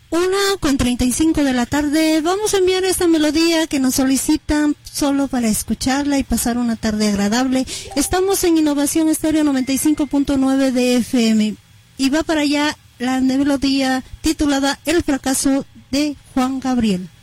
1:35 de la tarde. Vamos a enviar esta melodía que nos solicitan solo para escucharla y pasar una tarde agradable. Estamos en Innovación Estéreo 95.9 de FM y va para allá la melodía titulada El fracaso de Juan Gabriel.